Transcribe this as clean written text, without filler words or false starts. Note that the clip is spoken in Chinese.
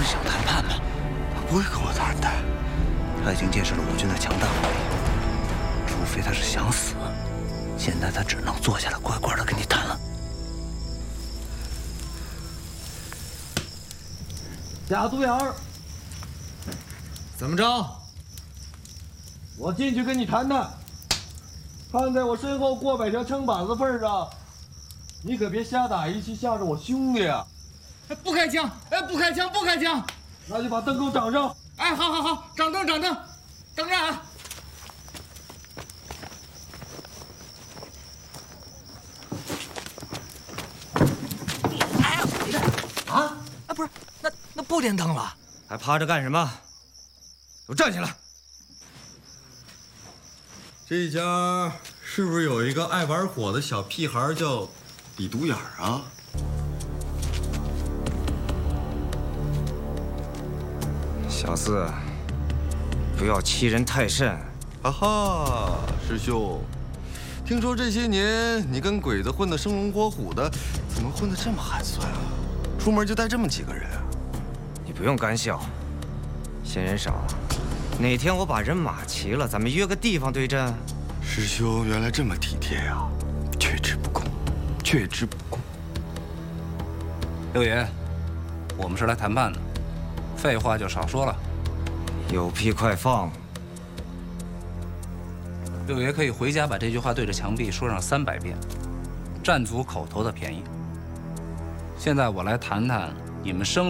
想谈判吗？ 他不会跟我谈的。 他已经见识了我军的强大武力，除非他是想死，现在他只能坐下来乖乖的跟你谈了。 贾独眼儿， 怎么着？ 我进去跟你谈谈。看在我身后过百条撑板子份上，你可别瞎打一气吓着我兄弟啊！ 不开枪！哎，不开枪！不开枪！ 那就把灯给我掌上。 哎，好好好，掌灯掌灯，等着啊！哎呀，你看啊！啊，不是，那不点灯了， 还趴着干什么？都站起来！ 这家是不是有一个爱玩火的小屁孩叫李独眼儿啊？ 小四，不要欺人太甚。 啊哈，师兄，听说这些年你跟鬼子混得生龙活虎的，怎么混得这么寒酸啊？出门就带这么几个人啊？ 你不用干笑，嫌人少。哪天我把人马齐了，咱们约个地方对阵。 师兄原来这么体贴呀，却之不恭，却之不恭。 六爷，我们是来谈判的，废话就少说了。 有屁快放！ 六爷可以回家把这句话对着墙壁说上300遍，占足口头的便宜。现在我来谈谈你们生。